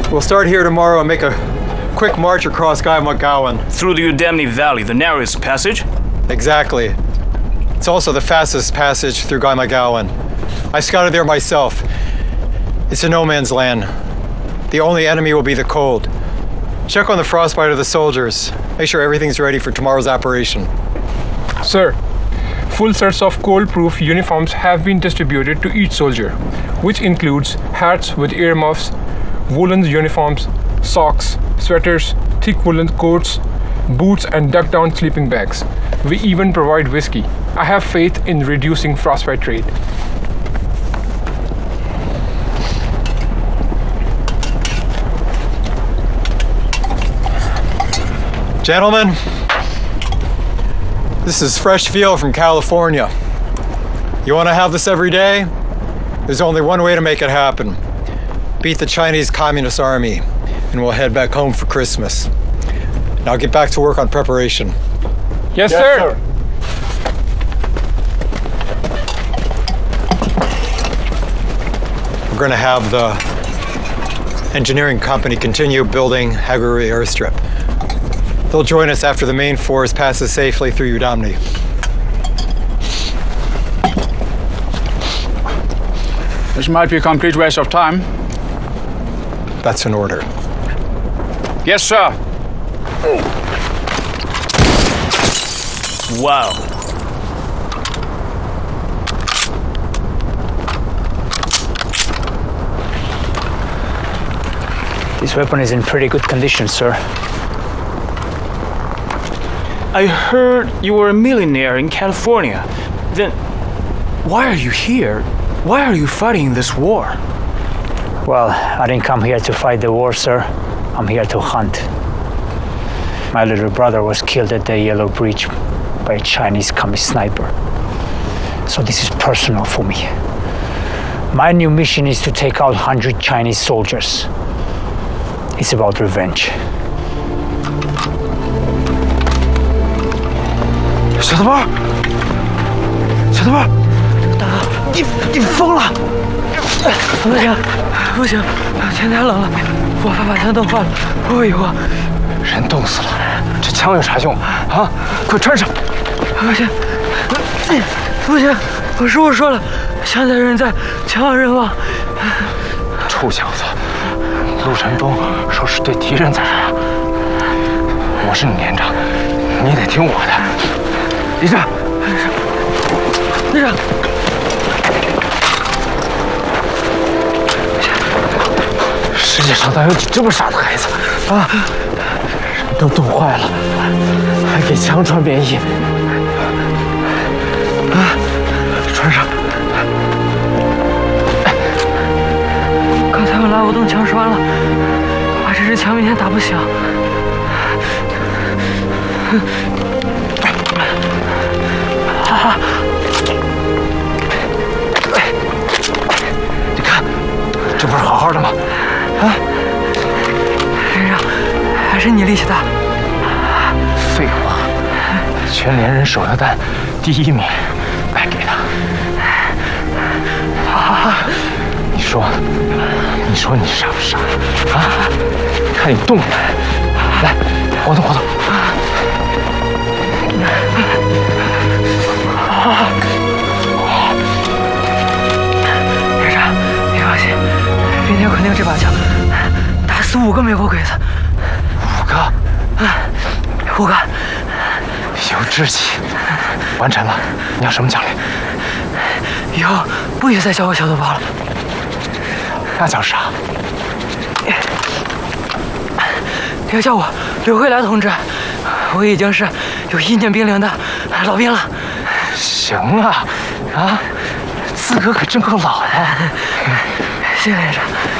We'll start here tomorrow and make a quick march across Guy McGowan. Through the Udemni Valley, the narrowest passage? Exactly. It's also the fastest passage through Guy McGowan. I scouted there myself. It's a no man's land. The only enemy will be the cold. Check on the frostbite of the soldiers. Make sure everything's ready for tomorrow's operation. Sir, full sets of cold-proof uniforms have been distributed to each soldier, which includes hats with earmuffs, woolen uniforms, socks, sweaters, thick woolen coats, boots and duck-down sleeping bags. We even provide whiskey. I have faith in reducing frostbite rate. Gentlemen, this is fresh veal from California. You want to have this every day? There's only one way to make it happen. Beat the Chinese Communist Army, and we'll head back home for Christmas. Now get back to work on preparation. Yes, sir. We're going to have the engineering company continue building Hagerui Airstrip. They'll join us after the main force passes safely through Udemni. This might be a complete waste of time. That's an order. Yes, sir. Wow. This weapon is in pretty good condition, sir. I heard you were a millionaire in California. Then, why are you here? Why are you fighting this war? Well, I didn't come here to fight the war, sir. I'm here to hunt. My little brother was killed at the Yellow Bridge by a Chinese communist sniper. So this is personal for me. My new mission is to take out 100 Chinese soldiers. It's about revenge. 小头包，小头包，大哥，你疯了！不行，不行，天太冷了，我怕把枪冻坏了。我以后人冻死了，这枪有啥用啊？快穿上！ 不行，不行，我说了，枪在人在，枪要人亡。 臭小子，陆晨风说是对敌人在杀。我是你连长，你得听我的。 连长，连长，世界上咋有你这么傻的孩子啊？人都冻坏了，还给枪穿棉衣啊！穿上。 刚才我拉不动枪栓了，怕这支枪明天打不响。 你看，这不是好好的吗？啊！ 连长，还是你力气大。 废话，全连人手榴弹第1名，来给他。你说你傻不傻啊？看你动不动，来活动活动。 连长，你放心，明天肯定这把枪打死5个美国鬼子。 5个？ 5个。 有志气，完成了，你要什么奖励？ 以后不许再叫我小头包了。 那叫啥？ 你要叫我刘慧来同志，我已经是有1年兵龄的老兵了。 行啊，啊，资格可真够老啊！ 谢谢连长。